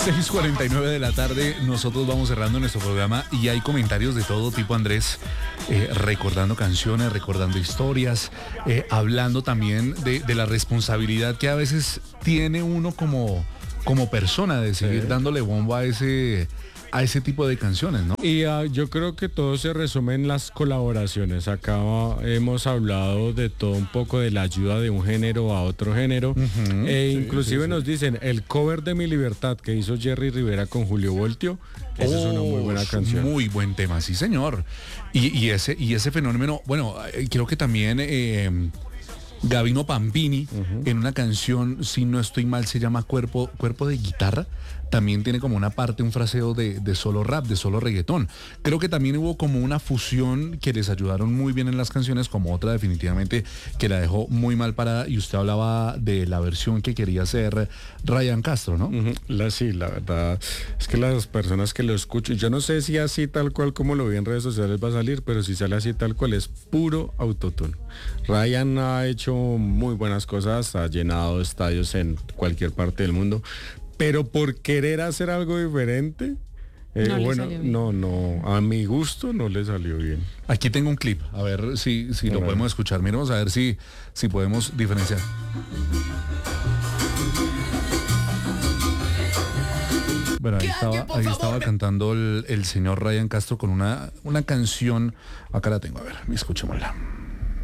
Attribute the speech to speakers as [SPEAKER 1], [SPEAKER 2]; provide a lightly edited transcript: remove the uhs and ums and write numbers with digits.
[SPEAKER 1] 6:49 de la tarde, nosotros vamos cerrando nuestro programa y hay comentarios de todo tipo, Andrés, recordando canciones, recordando historias, hablando también de la responsabilidad que a veces tiene uno como persona de seguir dándole bombo a ese tipo de canciones, ¿no?
[SPEAKER 2] Y yo creo que todo se resume en las colaboraciones. Acá hemos hablado de todo un poco, de la ayuda de un género a otro género. Inclusive nos dicen el cover de Mi Libertad que hizo Jerry Rivera con Julio Voltio. Esa es una muy buena canción.
[SPEAKER 1] Muy buen tema, sí señor. Y ese fenómeno, bueno, creo que también Gabino Pampini, en una canción, si no estoy mal, se llama Cuerpo de Guitarra, también tiene como una parte, un fraseo de solo rap, de solo reggaetón. Creo que también hubo como una fusión que les ayudaron muy bien en las canciones, como otra definitivamente que la dejó muy mal parada, y usted hablaba de la versión que quería hacer Ryan Castro, ¿no?
[SPEAKER 2] Sí, la verdad es que las personas que lo escuchan, yo no sé si así tal cual como lo vi en redes sociales va a salir, pero si sale así tal cual es puro autotune. Ryan ha hecho muy buenas cosas, ha llenado estadios en cualquier parte del mundo, pero por querer hacer algo diferente, no, a mi gusto no le salió bien.
[SPEAKER 1] Aquí tengo un clip, a ver si lo podemos escuchar. Miremos a ver si podemos diferenciar. Bueno, ahí estaba cantando el señor Ryan Castro con una canción. Acá la tengo, a ver, escuchémosla.